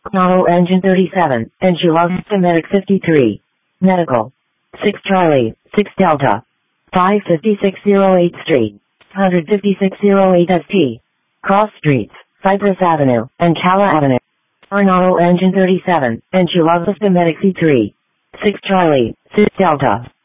Coronado Engine 37, and Chulog Medic 53. Medical. 6 Charlie, 6 Delta. 55608 Street. 15608 ST. Cross Streets, Cypress Avenue, and Cala Avenue. Coronado Engine 37, and Chulog Medic C3. 6 Charlie, 6 Delta.